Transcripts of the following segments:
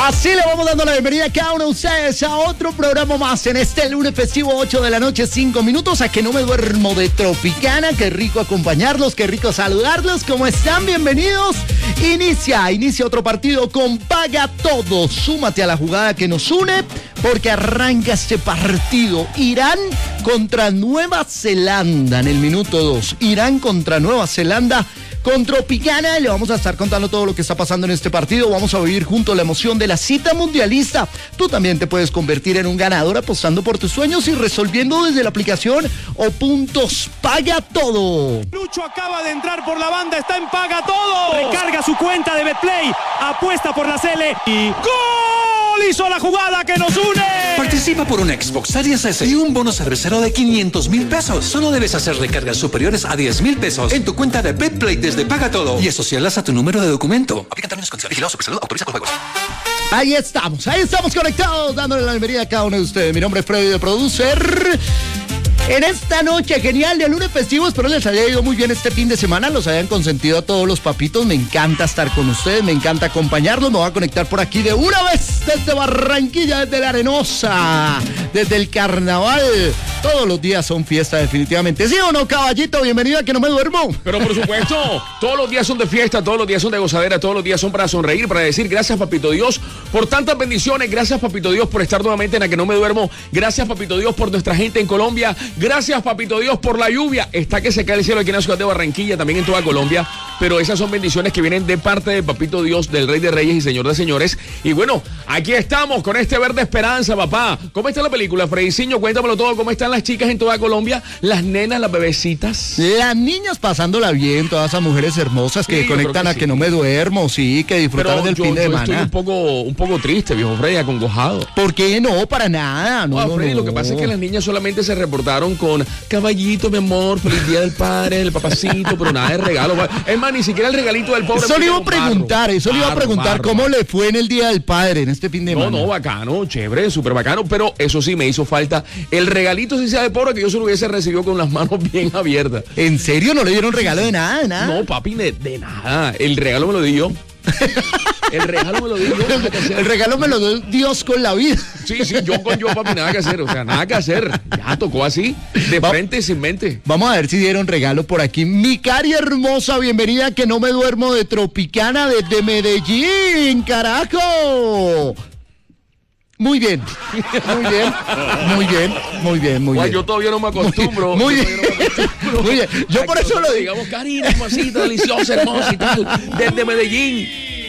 Así le vamos dando la bienvenida a cada uno de ustedes a otro programa más en este lunes festivo, 8 de la noche, 5 minutos, a que no me duermo de Tropicana. Qué rico acompañarlos, qué rico saludarlos. ¿Cómo están? Bienvenidos. Inicia otro partido con Paga Todo. Súmate a la jugada que nos une porque arranca este partido. Irán contra Nueva Zelanda en el minuto 2. Irán contra Nueva Zelanda. Con Tropicana le vamos a estar contando todo lo que está pasando en este partido. Vamos a vivir juntos la emoción de la cita mundialista. Tú también te puedes convertir en un ganador apostando por tus sueños y resolviendo desde la aplicación o puntos Paga Todo. Lucho acaba de entrar por la banda, está en Paga Todo. Recarga su cuenta de Betplay, apuesta por la Cele y ¡gol! Hizo la jugada que nos une. Participa por un Xbox Series S y un bono cervecero de 500,000 pesos. Solo debes hacer recargas superiores a 10,000 pesos en tu cuenta de Betplay desde Paga Todo y asociarlas a tu número de documento. Aplican términos y condiciones. Vigilado Supersalud, autoriza con juegos. Ahí estamos conectados, dándole la bienvenida a cada uno de ustedes. Mi nombre es Freddy, de Producer. En esta noche genial de lunes festivo, espero les haya ido muy bien este fin de semana, los hayan consentido a todos los papitos. Me encanta estar con ustedes, me encanta acompañarlos. Me voy a conectar por aquí de una vez desde Barranquilla, desde La Arenosa, desde el carnaval. Todos los días son fiesta, definitivamente. ¿Sí o no, caballito? Bienvenido a Que No Me Duermo. Pero por supuesto, todos los días son de fiesta, todos los días son de gozadera, todos los días son para sonreír, para decir gracias, papito Dios, por tantas bendiciones. Gracias, papito Dios, por estar nuevamente en A Que No Me Duermo. Gracias, papito Dios, por nuestra gente en Colombia. Gracias, papito Dios, por la lluvia. Está que se cae el cielo aquí en la ciudad de Barranquilla, también en toda Colombia. Pero esas son bendiciones que vienen de parte de papito Dios, del Rey de Reyes y Señor de Señores. Y bueno, aquí estamos con este verde esperanza, papá. ¿Cómo está la película, Frediciño? Cuéntamelo todo. ¿Cómo están las chicas en toda Colombia? Las nenas, las bebecitas. Las niñas pasándola bien, todas esas mujeres hermosas que conectan a Que No Me Duermo, sí, que disfrutaron del fin de semana. Estoy un poco triste, viejo Freddy, acongojado. ¿Por qué no? Para nada. No, Freddy, lo que pasa es que las niñas solamente se reportaron con caballito, mi amor, feliz día del padre, el papacito, pero nada de regalo. Es más, ni siquiera el regalito del pobre. Eso le iba a preguntar, ¿cómo le fue en el Día del Padre, en este fin de semana? No, bacano, chévere, súper bacano, pero eso sí, me hizo falta el regalito, si sea de pobre, que yo se lo hubiese recibido con las manos bien abiertas. ¿En serio? ¿No le dieron regalo de nada, No, papi, de nada. El regalo me lo di yo. El regalo me lo dio. El regalo me lo dio Dios con la vida. Sí, yo, papi, nada que hacer. O sea, nada que hacer. Ya tocó así, de frente, sin mente. Vamos a ver si dieron regalo por aquí. Mi cari hermosa, bienvenida a Que No Me Duermo de Tropicana desde Medellín, carajo. Muy bien. Yo todavía no me acostumbro. Muy bien. Yo por eso lo digo. Digamos, Karina, hermosita, deliciosa, hermosa y tal, desde Medellín.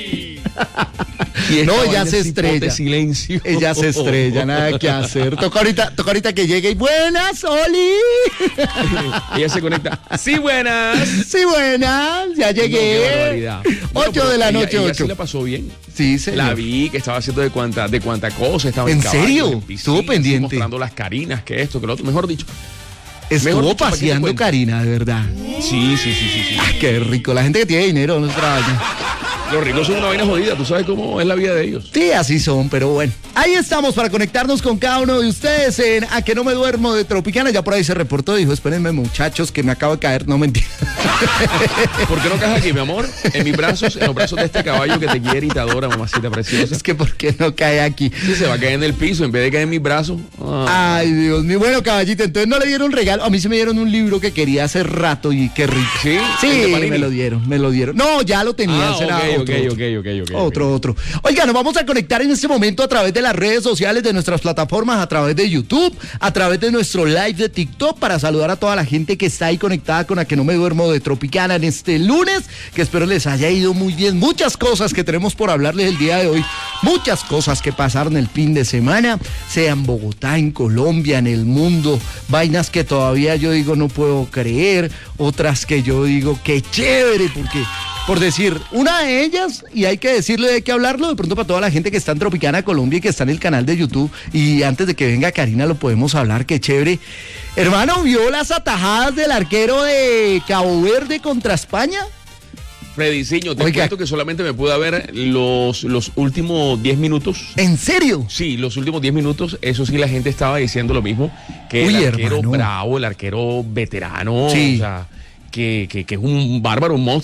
No, ella se estrella. De silencio. Ella se estrella, nada que hacer. Toca ahorita que llegue y buenas, Oli. Ella se conecta. Sí, buenas. Ya llegué. No, 8 de la noche, 8. Ella sí la pasó bien. Sí, señor. La vi que estaba haciendo de cuanta cosa. Estaba ¿En caballo, serio? En piscina, Estuvo pendiente. Mostrando las Carinas, que esto, que lo otro. Mejor dicho. Estuvo paseando Karina, de verdad. Sí. Ay, qué rico. La gente que tiene dinero no trabaja. Los ricos son una vaina jodida, tú sabes cómo es la vida de ellos. Sí, así son, pero bueno. Ahí estamos para conectarnos con cada uno de ustedes en A Que No Me Duermo de Tropicana. Ya por ahí se reportó, dijo, espérenme muchachos que me acabo de caer. No, mentira. ¿Por qué no caes aquí, mi amor? En mis brazos, en los brazos de este caballo que te quiere y te adora, mamacita preciosa. Es que ¿por qué no cae aquí? Sí, se va a caer en el piso en vez de caer en mis brazos. Ay, Dios mío. Bueno, caballito, entonces no le dieron regalo. A mí se me dieron un libro que quería hace rato y qué rico. ¿Sí? Me lo dieron. No, ya lo tenía. Ok. Otro. Oiga, nos vamos a conectar en este momento a través de las redes sociales, de nuestras plataformas, a través de YouTube, a través de nuestro live de TikTok, para saludar a toda la gente que está ahí conectada con A Que No Me Duermo de Tropicana en este lunes, que espero les haya ido muy bien. Muchas cosas que tenemos por hablarles el día de hoy, muchas cosas que pasaron el fin de semana, sea en Bogotá, en Colombia, en el mundo, vainas que todavía yo digo no puedo creer, otras que yo digo qué chévere, porque por decir, una de ellas, y hay que decirlo y hay que hablarlo de pronto para toda la gente que está en Tropicana Colombia y que está en el canal de YouTube, y antes de que venga Karina lo podemos hablar, qué chévere. Hermano, ¿vio las atajadas del arquero de Cabo Verde contra España? Frediciño, te cuento que solamente me pude ver los últimos 10 minutos. ¿En serio? Sí, los últimos 10 minutos, eso sí, la gente estaba diciendo lo mismo, que el arquero bravo, el arquero veterano, sí, o sea, que es un bárbaro, un monstruo.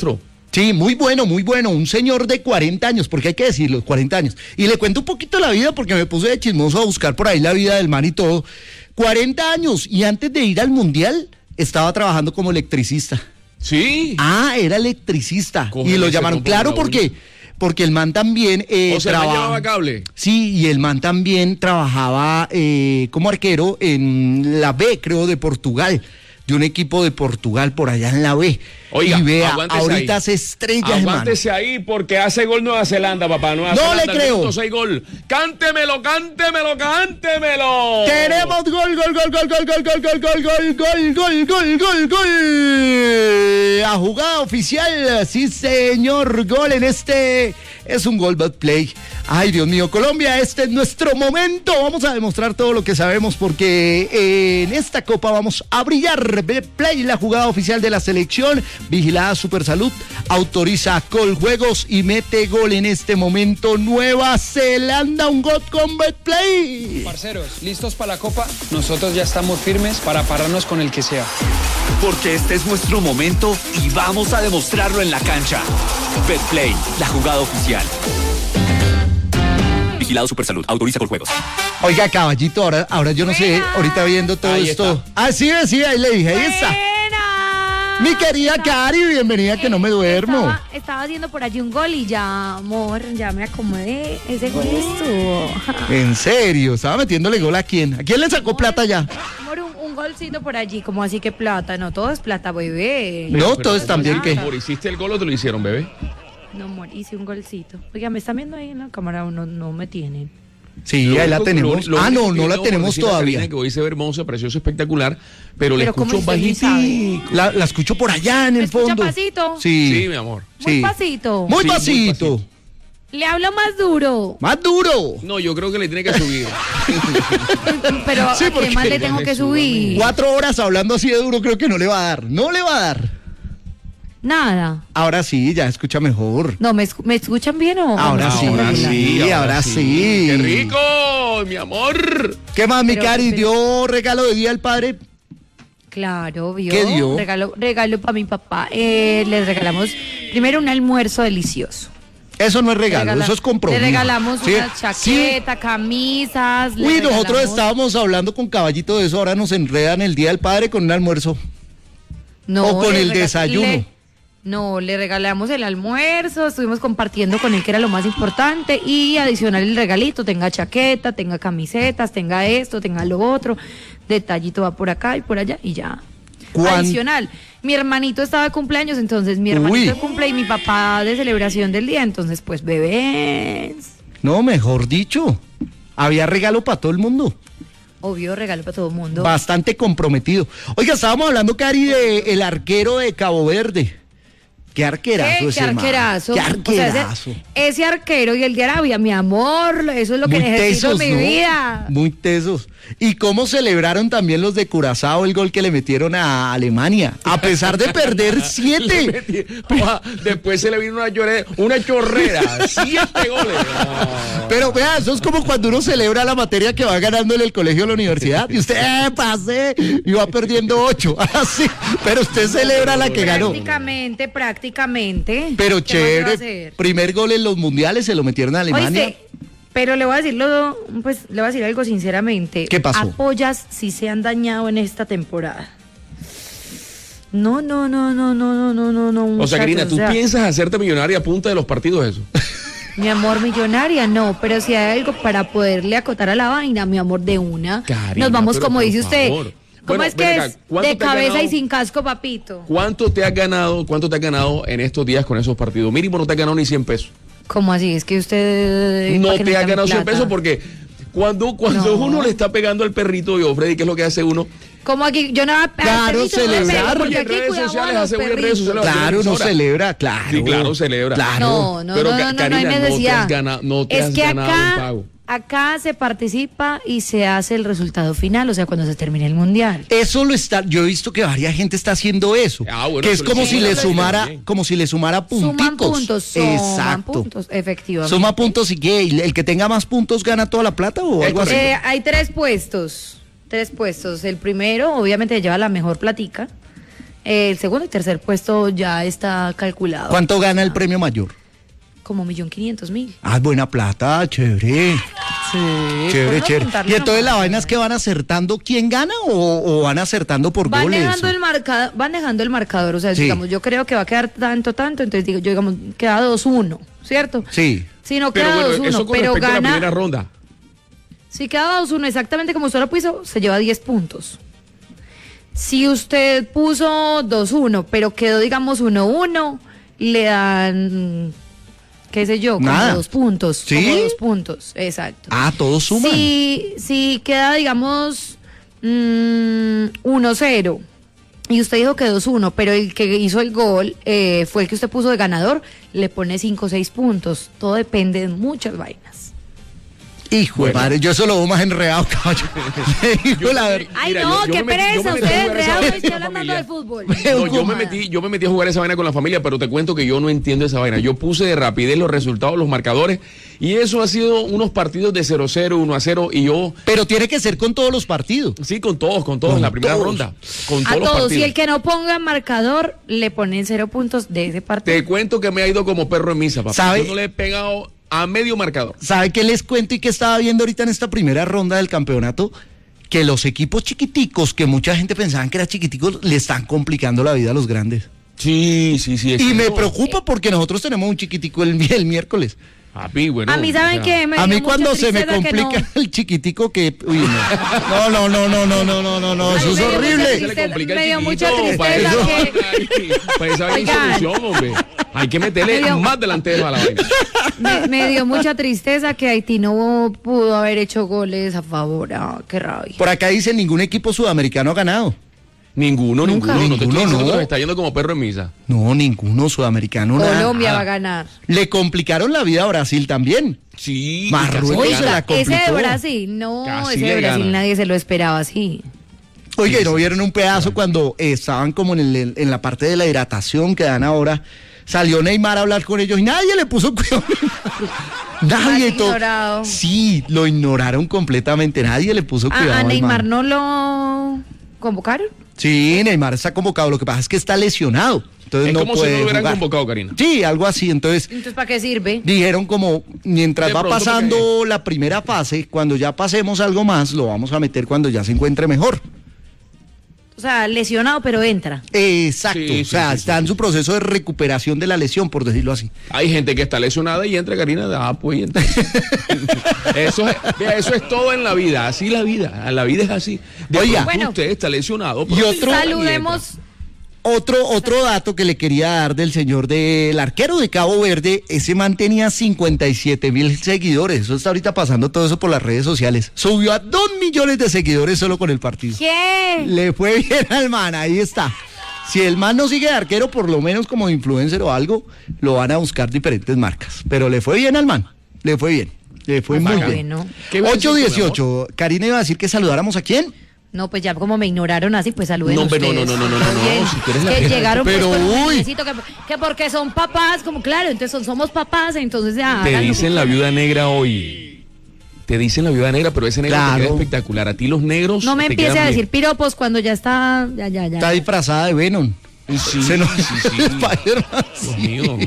Sí, muy bueno, un señor de 40 años, porque hay que decirlo, 40 años. Y le cuento un poquito la vida porque me puse de chismoso a buscar por ahí la vida del man y todo. 40 años y antes de ir al Mundial estaba trabajando como electricista. Sí. Ah, era electricista. Cógeme Y lo ese llamaron, compa claro, por la porque el man también o sea, ¿me llevaba cable? Sí, y el man también trabajaba como arquero en la B, creo, de Portugal, de un equipo de Portugal por allá en la B. Oiga, y vea, aguántese ahorita ahí. se estrella, Aguántese ahí porque hace gol Nueva Zelanda, papá. Nueva No Zelanda, le creo. al minuto 6 gol. Cántemelo, cántemelo, cántemelo. Tenemos gol, gol, gol, gol, gol, gol, gol, gol, gol, gol, gol, gol, gol, gol, gol. A jugada oficial, sí señor, gol en este, es un gol Betplay. Ay, Dios mío, Colombia, este es nuestro momento. Vamos a demostrar todo lo que sabemos porque en esta copa vamos a brillar. Betplay, la jugada oficial de la selección, vigilada Supersalud, autoriza Coljuegos y mete gol en este momento. Nueva Zelanda, un gol con Betplay. Parceros, ¿listos para la copa? Nosotros ya estamos firmes para pararnos con el que sea. Porque este es nuestro momento y vamos a demostrarlo en la cancha. Betplay, la jugada oficial. Vigilado Supersalud, autoriza Coljuegos. Oiga, caballito, ahora yo no sé, ahorita viendo todo Ahí esto. está. Ah, sí, ahí le dije, ahí está. Mi querida Cari, bienvenida que no me duermo. Estaba haciendo por allí un gol y ya, amor, ya me acomodé. Ese gol estuvo. En serio, estaba metiéndole gol a quién. ¿A quién le sacó plata ya? Amor, un golcito por allí, como así que plata. No, todo es plata, bebé. No, Pero, todos también que. amor, ¿hiciste el gol o te lo hicieron, bebé? No, amor, hice un golcito. Oiga, me están viendo ahí en la cámara o no me tienen. Sí, Lo ahí la único- tenemos. lo Ah, único no, que no la tengo por tenemos decirle a todavía. Karina, que hoy se ve hermosa, precioso, espectacular, pero le Pero ¿cómo escucho usted ni bajitico. La escucho por allá en ¿Me el escucha fondo. pasito? Sí. Sí, mi amor. Muy Sí. pasito. Muy Sí, muy pasito. pasito. Le hablo más duro. Más duro. No, yo creo que le tiene que subir. Pero Sí, ¿a porque qué más le ya tengo le que subo, subir? 4 horas hablando así de duro creo que no le va a dar. No le va a dar. Nada. Ahora sí, ya escucha mejor. No, ¿me escuchan bien o Ahora me sí, escuchan regular? ahora sí. ¡Qué rico, mi amor! ¿Qué más, mi Pero- Cari? pero- ¿Dio regalo de Día del Padre? Claro, ¿vio? ¿Qué dio? Regalo para mi papá. Les regalamos primero un almuerzo delicioso. Eso no es regalo, eso es compromiso. Le regalamos Sí, una chaqueta, camisas. le Uy, nosotros regalamos- estábamos hablando con Caballito de eso, ahora nos enredan el Día del Padre con un almuerzo. o con le el desayuno. Le regalamos el almuerzo, estuvimos compartiendo con él que era lo más importante y adicional el regalito, tenga chaqueta, tenga camisetas, tenga esto, tenga lo otro, detallito va por acá y por allá y ya. Adicional, mi hermanito estaba de cumpleaños, entonces mi hermanito de cumple y mi papá de celebración del día, entonces pues bebés. No, mejor dicho, había regalo para todo el mundo. Obvio, regalo para todo el mundo. Bastante comprometido. Oiga, estábamos hablando, Cari, de el arquero de Cabo Verde. Qué arquerazo ¿Qué ese man. arquerazo? Qué O sea, arquerazo. ese arquero y el de Arabia, mi amor, eso es lo que necesito en mi ¿no? vida. Muy tesos. ¿Y cómo celebraron también los de Curazao el gol que le metieron a Alemania? A pesar de perder 7. Después se le vino una chorrera. 7 goles. No. Pero vea, eso es como cuando uno celebra la materia que va ganando en el colegio o la universidad. Y usted, pasé, y va perdiendo 8. Así. Pero usted celebra la que ganó. Prácticamente. Pero ¿Qué más se va a chévere. hacer? Primer gol en los mundiales se lo metieron a Alemania. Oíste, pero le voy a decir algo sinceramente. ¿Qué pasó? Apoyas si se han dañado en esta temporada. No. O sea, Karina, ¿tú piensas hacerte millonaria a punta de los partidos eso? Mi amor, millonaria, no, pero si hay algo para poderle acotar a la vaina, mi amor, de una. Karina, Nos vamos, pero como por dice usted. favor. ¿Cómo Bueno, es que ven acá, es? ¿cuánto De te ha cabeza ganado? y sin casco, papito. ¿Cuánto te has ganado en estos días con esos partidos? Mínimo no te has ganado ni 100 pesos. ¿Cómo así? Es que usted... No ¿para qué te has necesita mi ganado 100 plata? pesos porque cuando No. uno le está pegando al perrito, yo, Freddy, ¿qué es lo que hace uno? Como aquí, yo no... Claro, permiso, no me celebrar. pego, porque Oye, en aquí redes cuidamos sociales, a los hace en redes perritos. sociales. Claro, uno celebra, claro. Sí, claro, celebra. Claro. No Pero, hay Karina, necesidad. no te es has que ganado acá, un pago. acá se participa y se hace el resultado final, o sea, cuando se termine el mundial. Eso lo está, yo he visto que varias gente está haciendo eso. Ah, bueno, que es pero como sí, si le sí, sumara, también. como si le sumara punticos. Suman Exacto. puntos, efectivamente. Suma puntos y qué, ¿y el que tenga más puntos gana toda la plata o algo así? Hay 3 puestos. 3 puestos. El primero, obviamente, lleva la mejor platica. El segundo y tercer puesto ya está calculado. ¿Cuánto gana el premio mayor? Como 1.500.000. Ah, buena plata, chévere. Sí. Chévere, ¿puedo chévere. contarle Y entonces nomás? la vaina es que van acertando quién gana o van acertando por Van goles. dejando el marcador, o sea, Sí. digamos, yo creo que va a quedar tanto, entonces digo, yo digamos, queda 2-1, ¿cierto? Sí. Si no Pero queda bueno, 2-1, eso con pero respecto a la primera gana, ronda. si queda 2-1 exactamente como usted lo puso, se lleva 10 puntos. Si usted puso 2-1, pero quedó, digamos, 1-1, le dan, qué sé yo, como Nada. 2 puntos. ¿Sí? Como 2 puntos, exacto. Ah, todos suman. Si queda, digamos, 1-0 y usted dijo que 2-1, pero el que hizo el gol fue el que usted puso de ganador, le pone 5 o 6 puntos. Todo depende de muchas vainas. Hijo de madre, yo eso lo veo más enredado, caballo. Le digo la verdad. Ay, Mira, no, yo qué me metí- yo pereza, me metí a usted jugar esa real, vaina estoy con la hablando familia. del fútbol. Yo me metí a jugar esa vaina con la familia, pero te cuento que yo no entiendo esa vaina. Yo puse de rapidez los resultados, los marcadores, y eso ha sido unos partidos de 0-0, 1-0, y yo, Pero tiene que ser con todos los partidos. sí, con todos, en Con la primera todos. ronda. Con A todos los todos, partidos. y el que no ponga marcador, le ponen 0 puntos de ese partido. Te cuento que me ha ido como perro en misa, papá. ¿Sabe? Yo no le he pegado a medio marcador. ¿Sabe qué les cuento y qué estaba viendo ahorita en esta primera ronda del campeonato? Que los equipos chiquiticos, que mucha gente pensaba que eran chiquiticos, le están complicando la vida a los grandes. Sí. Y me preocupa porque nosotros tenemos un chiquitico el miércoles. Papi, bueno. A mí, ¿saben o sea, qué? Me A mí dio cuando mucha se me tristeza que no- complica el chiquitico que... Uy, no, eso es me dio mucha horrible. se le complica el me dio mucha chiquito, para tristeza eso- para esa hay Oigan. solución, hombre. Hay que meterle Me dio- más delanteros a la vaina. me dio mucha tristeza que Haití no pudo haber hecho goles a favor. Ah, qué rabia. Por acá dice ningún equipo sudamericano ha ganado. Ninguno. No te estoy Ninguno, diciendo no. que nos está yendo como perro en misa. No, ninguno sudamericano. Nada. Colombia va a ganar. Le complicaron la vida a Brasil también. Sí. Marruecos casi se gana. la complicó. Ese de Brasil, no, Casi ese le de Brasil gana. nadie se lo esperaba así. Oye, ¿no vieron un pedazo cuando estaban como en la parte de la hidratación que dan ahora? Salió Neymar a hablar con ellos y nadie le puso cuidado. Nadie. Más ignorado. Sí, lo ignoraron completamente. Nadie le puso cuidado. A al Neymar man. no lo convocaron. Sí, Neymar está convocado. Lo que pasa es que está lesionado. Entonces Es no como si puede no lo hubieran jugar. convocado, Karina. Sí, algo así. Entonces Entonces, ¿para qué sirve? dijeron como mientras De va pronto pasando la primera fase, cuando ya pasemos algo más, lo vamos a meter cuando ya se encuentre mejor. O sea, lesionado, pero entra. Exacto, Sí, o sea, sí, está en su proceso de recuperación de la lesión, por decirlo así. Hay gente que está lesionada y entra, Karina. Pues y entra. Eso es todo en la vida. Así la vida. La vida es así. De Oiga. pronto Bueno. usted está lesionado. Y otro- Saludemos. Otro dato que le quería dar del señor del arquero de Cabo Verde, ese man tenía 57,000 seguidores. Eso está ahorita pasando todo eso por las redes sociales. Subió a 2 millones de seguidores solo con el partido. ¿Qué? Le fue bien al man, ahí está. Si el man no sigue de arquero, por lo menos como influencer o algo, lo van a buscar diferentes marcas. Pero le fue bien al man, le fue bien. Le fue muy Bacano. bien. ¿Qué iba a decir tú, mi 8:18. Karina iba a decir que saludáramos a quién. No, pues ya como me ignoraron así, pues saluden No, hombre, no, ustedes. no, no, no, no, Está no, bien. si tú eres la que jefa. llegaron Pero, pues con un uy. niñecito que porque son papás, como claro, entonces somos papás, entonces ya. Te hagan lo dicen que la quieran. viuda negra hoy. Te dicen la viuda negra, pero ese negro Claro. te queda espectacular. A ti los negros. No me te empiece quedan a bien. decir piropos cuando ya está. Ya. Está disfrazada de Venom. Sí, Se nos- sí, sí. Spider-Man, Dios sí. mío.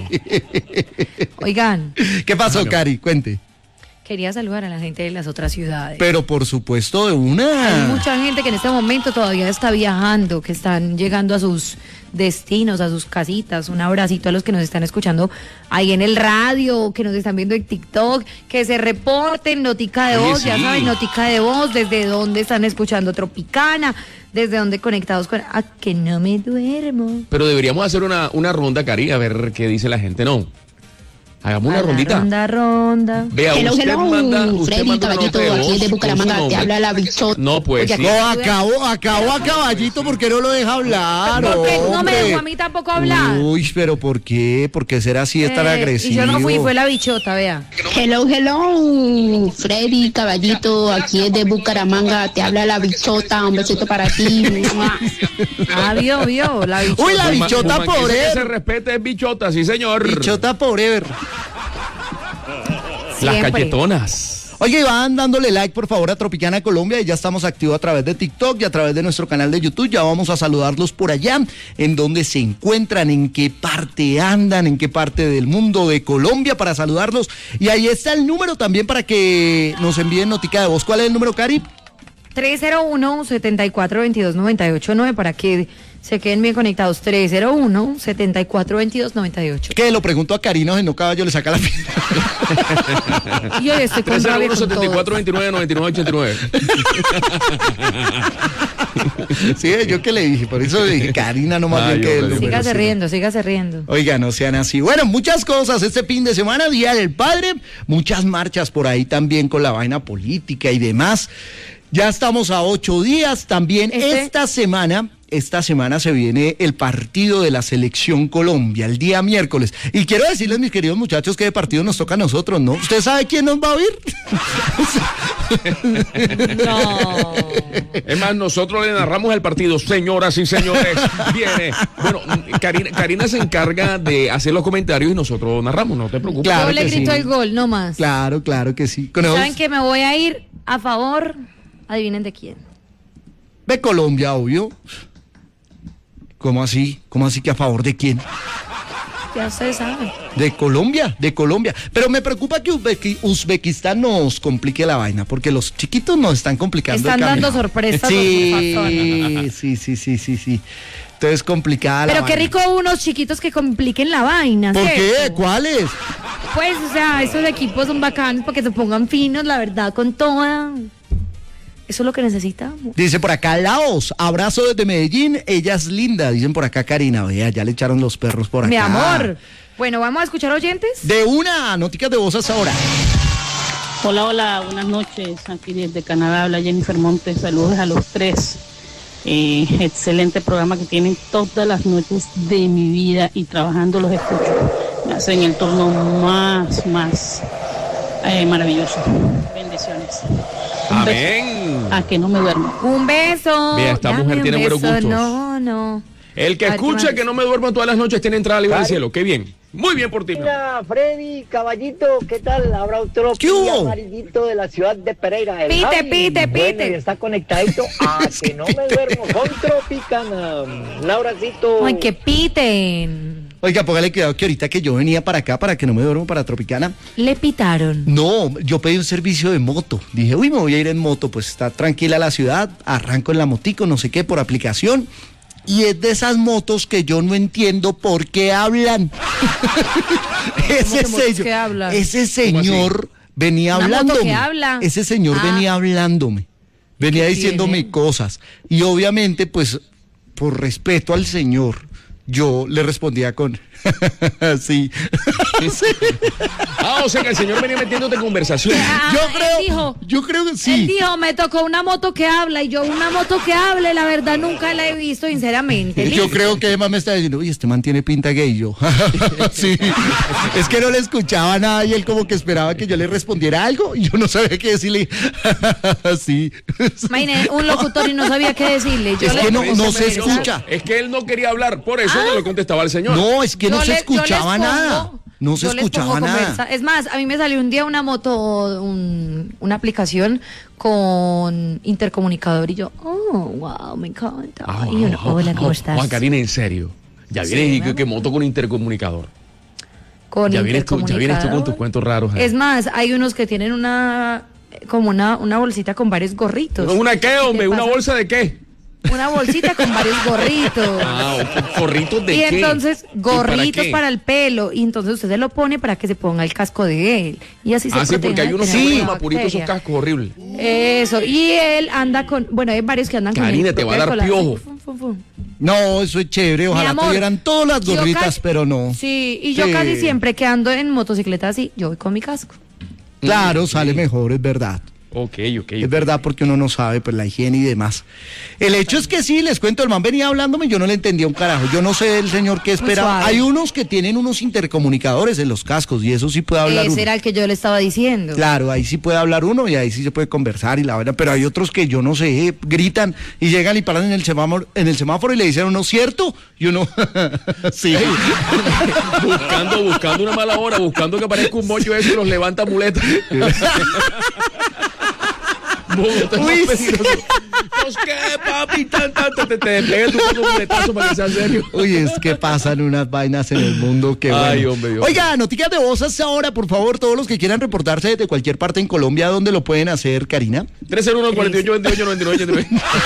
Oigan, ¿Qué pasó, Claro. Cari? Cuente. quería saludar a la gente de las otras ciudades. Pero por supuesto de Hay una. mucha gente que en este momento todavía está viajando, que están llegando a sus destinos, a sus casitas. Un abracito a los que nos están escuchando ahí en el radio, que nos están viendo en TikTok, que se reporten, notica de Oye, voz, ya sí. saben, notica de voz, desde dónde están escuchando Tropicana, desde dónde conectados con... ¡Ah, que no me duermo! Pero deberíamos hacer una ronda, Cari, a ver qué dice la gente, ¿no? Hagamos una A la rondita. ronda. Vea, Hello, usted hello, usted Freddy, manda una caballito, nota de aquí voz de con Bucaramanga, su te nombre. habla la bichota. No, pues Oye, sí. No, acabó a caballito porque no lo deja hablar. Porque no me hombre. dejó a mí tampoco hablar. Uy, pero ¿por qué? ¿Por qué ser así de tan agresivo? Y yo no fui, fue la bichota, vea. Hello, hello, Freddy, caballito, aquí es de Bucaramanga, te habla la bichota, un besito para ti. Ah, vio, la bichota. Uy, la bichota Guzmán, que se forever. respete es bichota, sí señor. Bichota forever. Las Siempre. cachetonas. Oye, y van dándole like por favor a Tropicana Colombia, y ya estamos activos a través de TikTok y a través de nuestro canal de YouTube. Ya vamos a saludarlos por allá, en donde se encuentran, en qué parte andan, en qué parte del mundo de Colombia, para saludarlos. Y ahí está el número también para que nos envíen notica de voz. ¿Cuál es el número, Cari? 301-7422-989 para que se queden bien conectados. 301-7422-988. Que lo pregunto a Karina, si no caballo le saca la piedra. Yo estoy con rabia con todo. 301-7429-9989. Sí, yo que le dije, por eso le dije, Karina, no más bien que el número. Sígase riendo. Oiga, no sean así. Bueno, muchas cosas este fin de semana, Día del Padre, muchas marchas por ahí también con la vaina política y demás. Ya estamos a 8 días. También esta semana se viene el partido de la Selección Colombia, el día miércoles. Y quiero decirles, mis queridos muchachos, que de partido nos toca a nosotros, ¿no? ¿Usted sabe quién nos va a oír? No. Es más, nosotros le narramos el partido, señoras y señores. Viene. Bueno, Karina se encarga de hacer los comentarios y nosotros narramos, no te preocupes. Claro, yo le grito sí. el gol, no más. Claro que sí. ¿Saben que me voy a ir a favor? Adivinen de quién. De Colombia, obvio. ¿Cómo así? ¿Cómo así que a favor de quién? Ya ustedes saben. De Colombia. Pero me preocupa que Uzbekistán nos complique la vaina, porque los chiquitos nos están complicando. Están dando sorpresas. Sí. Entonces complicada la Pero qué vaina. rico unos chiquitos que compliquen la vaina. ¿Por ¿cierto? qué? ¿Cuáles? Pues, o sea, esos equipos son bacanos para que se pongan finos, la verdad, con toda. Eso es lo que necesitamos. Dice por acá Laos, abrazo desde Medellín, ella es linda, dicen por acá Karina, vea, ya le echaron los perros por acá. Mi amor. Bueno, ¿vamos a escuchar oyentes? De una, noticas de voz hasta ahora. Hola, buenas noches. Aquí desde Canadá habla Jennifer Montes. Saludos a los tres. Excelente programa que tienen todas las noches de mi vida y trabajando los escucho. Me hacen el turno más maravilloso. Bendiciones. Amén. A que no me duermo. Un beso. Mira, esta Dame mujer un tiene buenos beso. gustos. No. El que escucha que no me duermo todas las noches tiene entrada libre al cielo. Qué bien. Muy bien por ti. Mira, Freddy, caballito, ¿qué tal? Habrá otro amarillito de la ciudad de Pereira. El Javi. Pite. Bueno, y está conectadito a que no me duermo con Tropicana. Un abracito. Ay, que piten. Oiga, póngale cuidado que ahorita que yo venía para acá, para que no me duermo, para Tropicana. Le pitaron. No, yo pedí un servicio de moto. Dije, me voy a ir en moto, pues está tranquila la ciudad, arranco en la motico, no sé qué, por aplicación. Y es de esas motos que yo no entiendo por qué hablan. Ese señor venía hablándome. Ese señor venía hablándome. Venía diciéndome cosas. Y obviamente, pues, por respeto al señor, yo le respondía con sí. O sea que el señor venía metiéndote en conversación. Yo creo que sí. Él dijo, me tocó una moto que habla, y yo una moto que hable, la verdad nunca la he visto, sinceramente. Yo creo que Emma me está diciendo, oye, este man tiene pinta gay. Yo, sí. Es que no le escuchaba nada y él como que esperaba que yo le respondiera algo y yo no sabía qué decirle. Sí. Imagínate, un locutor y no sabía qué decirle. Es que no se escucha. Es que él no quería hablar, por eso no le contestaba al señor. No, es que no se escuchaba nada. No se escuchaba nada. Es más, a mí me salió un día una moto, una aplicación con intercomunicador y yo, wow, me encanta. Y uno, hola, ¿cómo estás? Juan Karina, en serio. Ya vienes y que moto con intercomunicador. Ya vienes tú con tus cuentos raros. Es más, hay unos que tienen una bolsita con varios gorritos. ¿Una qué, hombre? ¿Una bolsa de qué? Una bolsita con varios gorritos. ¿Gorritos de qué? Y entonces, gorritos para el pelo. Y entonces usted se lo pone para que se ponga el casco de él. Y así se protege. Sí, porque hay unos que ponen apuritos esos cascos horribles. Eso. Y él anda con... Bueno, hay varios que andan con... Karina, te va a dar piojo. No, eso es chévere. Ojalá tuvieran todas las gorritas, pero no. Sí, y yo casi siempre que ando en motocicleta así, yo voy con mi casco. Claro, sale mejor, es verdad. Ok. Es verdad, porque uno no sabe, pues, la higiene y demás. El hecho es que sí, les cuento, el man venía hablándome, yo no le entendía un carajo. Yo no sé el señor qué esperaba. Hay unos que tienen unos intercomunicadores en los cascos y eso sí puede hablar uno. Ese era el que yo le estaba diciendo. Claro, ahí sí puede hablar uno y ahí sí se puede conversar y la verdad, pero hay otros que yo no sé, gritan y llegan y paran en el semáforo y le dicen a uno, ¿cierto? Y uno, sí. buscando una mala hora, buscando que aparezca un mocho eso y los levanta muletas. Bogotá es Uy, más peligroso. Pues qué, papi, te despegue tu completazo para que sea serio. Uy, es que pasan unas vainas en el mundo que Ay, bueno. hombre, Dios. Oiga, noticias de voz hasta ahora, por favor, todos los que quieran reportarse desde cualquier parte en Colombia, ¿dónde lo pueden hacer, Karina? 301-4828-99.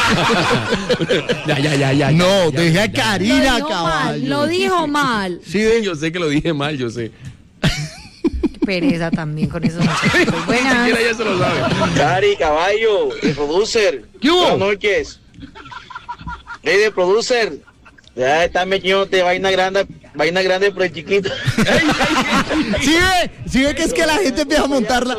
Ya. No, deje a Karina, Lo dijo mal, caballo. lo dijo mal. Sí, Yo sé que lo dije mal, yo sé. Qué pereza también con esos muchachos. Ni Buenas. siquiera ya se lo sabe. Cari, caballo, el producer. ¿Qué hubo? Buenas noches. Hey, de producer. Ya está metiéndote vaina grande por el chiquito. sigue que es que la gente empieza a montarla.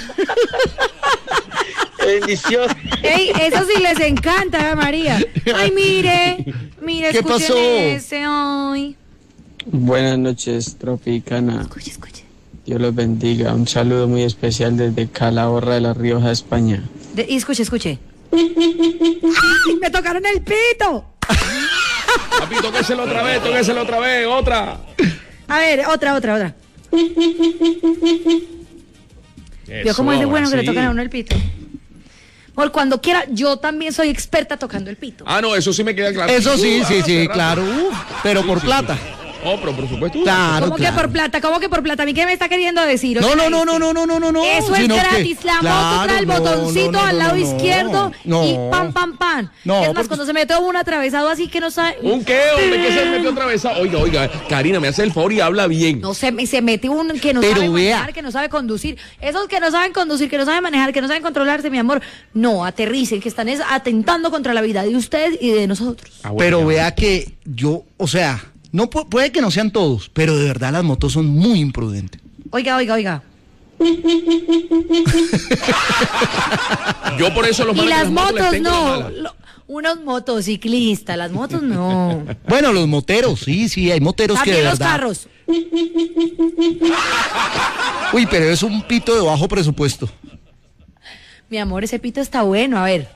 Bendición. Ey, eso sí les encanta, María. Ay, mire, ¿Qué escuchen pasó? ese hoy. Buenas noches, Tropicana. Escuche. Dios los bendiga. Un saludo muy especial desde Calahorra de La Rioja, España. Y escuche. ¡Ay, me tocaron el pito! Papi, tóqueselo otra vez, otra. A ver, otra. Vio cómo es de bueno que le tocan a uno el pito. Por cuando quiera, yo también soy experta tocando el pito. Ah, no, eso sí me queda claro. Eso sí, hace rato. claro. Pero por plata. Oh, pero por supuesto. Claro, ¿Cómo que por plata? ¿A mí qué me está queriendo decir? O No. Eso es sino gratis. que- La moto trae el claro, botoncito al lado izquierdo no. y pam. No, es más, porque- cuando se mete un atravesado así que no sabe. ¿Un qué, hombre? ¿Qué se metió otra vez? Oiga, Karina, me hace el favor y habla bien. No se mete un que no Pero sabe vea. manejar, que no sabe conducir. Esos que no saben conducir, que no saben manejar, que no saben controlarse, mi amor. No, aterricen, que están atentando contra la vida de usted y de nosotros. Ah, bueno, Pero ya. vea que yo, o sea, no puede que no sean todos, pero de verdad las motos son muy imprudentes. Oiga. Yo por eso los Y malos las que les motos tengo la no. mala. Unos motociclistas, las motos no. Bueno, los moteros, sí, hay moteros que de También los verdad. carros. Uy, pero es un pito de bajo presupuesto. Mi amor, ese pito está bueno, a ver.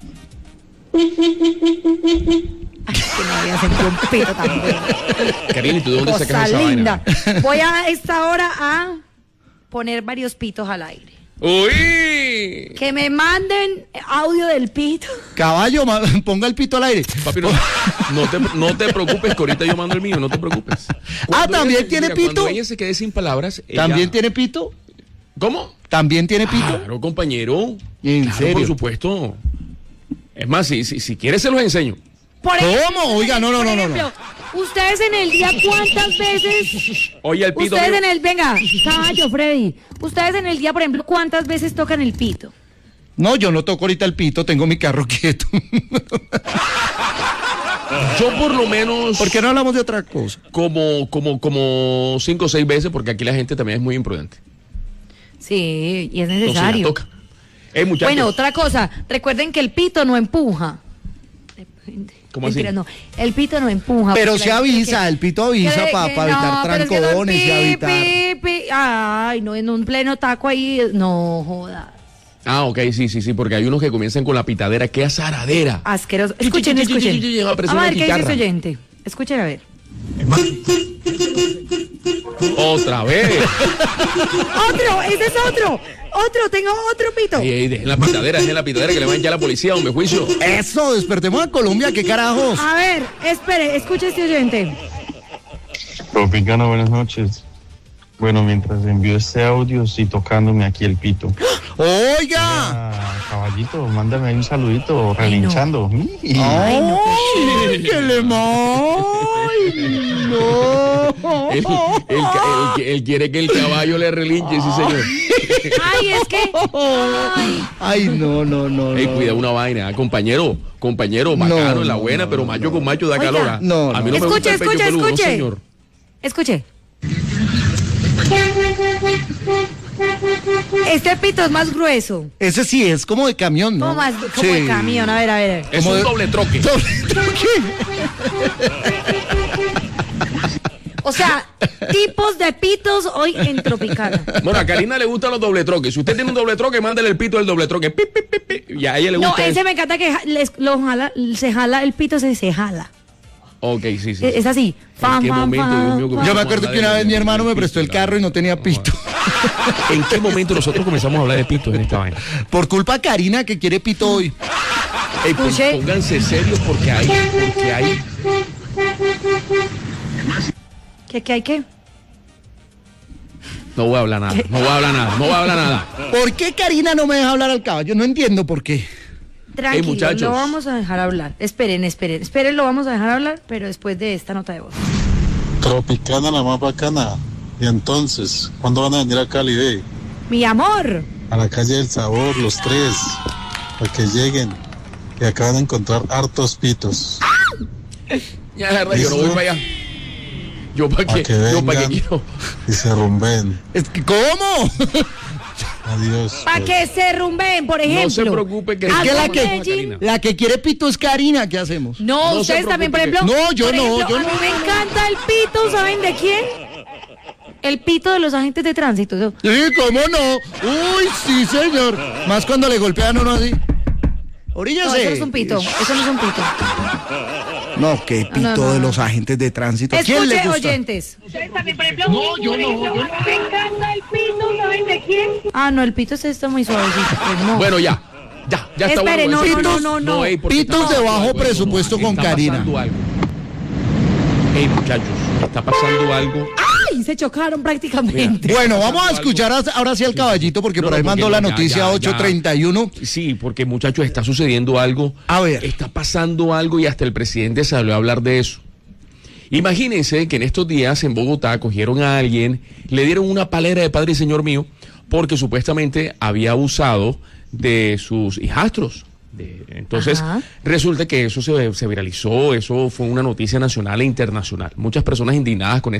Ay, que no había sentido un pito tan bueno. Karina, ¿y tú de dónde Cosa sacas esa linda. vaina? Voy a esta hora a poner varios pitos al aire. ¡Uy! Que me manden audio del pito. Caballo, ponga el pito al aire. Papi, no te preocupes, que ahorita yo mando el mío, no te preocupes. ¿también tiene pito? Cuando ella se quede sin palabras, ella- ¿También tiene pito? ¿Cómo? ¿También tiene pito? Claro, compañero. ¿En Claro, serio? por supuesto. Es más, si quieres se los enseño. Por ¿Cómo? ejemplo, Oiga, no. por ejemplo, ustedes en el día, ¿cuántas veces? Oye, el pito Ustedes mío. en el, venga, caballo, Freddy. Ustedes en el día, por ejemplo, ¿cuántas veces tocan el pito? No, yo no toco ahorita el pito, tengo mi carro quieto. Yo por lo menos ¿Por qué no hablamos de otra cosa? como 5 o 6 veces, porque aquí la gente también es muy imprudente. Sí, y es Entonces la necesario. toca. Muchachos. Bueno, otra cosa, recuerden que el pito no empuja. ¿Cómo Mentira, así? no, el pito no empuja. Pero porque se la gente avisa, el pito avisa cree para que evitar no, pero es que no, trancones y evitar. Ay, no, en un pleno taco ahí, no joda. Ah, ok, sí, porque hay unos que comienzan con la pitadera, qué azaradera. Asqueroso. Escuchen. Parece Vamos a una ver qué dice guitarra. ese oyente. Escuchen a ver. Otra vez. Otro, ese es otro. Tengo otro pito. Ey, dejen la pitadera que le van ya a la policía, hombre, juicio. Eso, despertemos a Colombia, qué carajos. A ver, espere, escuche este oyente. Tropicana, buenas noches. Bueno, mientras envío este audio, estoy tocándome aquí el pito. Oiga. Caballito, mándame ahí un saludito, relinchando. Ay, que le no. Él quiere que el caballo le relinche, sí, señor. Ay, es que. Ay, no. Ey, cuida una vaina, compañero, bacano, en la buena, pero macho con macho da Oiga. calor. ¿Ah? No, A mí no me gusta el pecho peludo, no, señor. Escuche. Este pito es más grueso. Ese sí es como de camión, ¿no? Como Sí. de camión, a ver. Es Como un de- doble troque. O sea, tipos de pitos hoy en Tropicana. Bueno, a Karina le gustan los doble troques. Si usted tiene un doble troque, mándale el pito del doble troque. Pi, pi, pi, pi. Y a ella le No, gusta. ese me encanta que se jala el pito, se jala. Ok, sí. Es así. ¿En qué momento, Dios mío, Yo me acuerdo que una vez mi hermano me prestó el carro y no tenía pito. ¿En qué momento nosotros comenzamos a hablar de pito en esta vaina? Por culpa de Karina que quiere pito hoy. Ey, pónganse serios porque hay... ¿Qué hay qué? No voy a hablar nada. ¿Por qué Karina no me deja hablar al caballo? No entiendo por qué. Tranquilo, muchachos. lo vamos a dejar hablar. Esperen, lo vamos a dejar hablar, pero después de esta nota de voz. Tropicana la más bacana. Y entonces, ¿cuándo van a venir a Cali, ve? Mi amor. A la calle del Sabor, los tres, para que lleguen. Y acaban de encontrar hartos pitos. Ya, la verdad, yo no voy para allá. ¿Yo para qué? ¿Yo para qué quiero? Y se rumben. ¿Cómo? Adiós. Para que se rumben, por ejemplo. No se preocupe que... Es que la que quiere pito es Karina. ¿Qué hacemos? No, ustedes también, por ejemplo. No, yo no. A mí me encanta el pito, ¿saben de quién? El pito de los agentes de tránsito. Sí, ¿cómo no? Uy, sí, señor. Más cuando le golpean a uno así. Oríllase. No, eso no es un pito. No, qué pito No. de los agentes de tránsito. ¿Quién le Escuche, gusta? oyentes. No, yo no. Me encanta el pito, ¿saben de quién? Ah, no, el pito está muy suavecito. Pues no. Bueno, ya está. Espere, bueno. no. Ey, porque Pitos está de pasando bajo algo. presupuesto con Está Karina. pasando algo. Ey, muchachos, está pasando algo. ¡Ay! Se chocaron prácticamente. Bueno, vamos a escuchar ahora sí al caballito porque por ahí mandó la noticia 8:31. Sí, porque muchachos, está sucediendo algo. A ver. Está pasando algo y hasta el presidente salió a hablar de eso. Imagínense que en estos días en Bogotá cogieron a alguien, le dieron una palera de Padre y Señor mío, porque supuestamente había abusado de sus hijastros. Entonces, resulta que eso se viralizó, eso fue una noticia nacional e internacional. Muchas personas indignadas con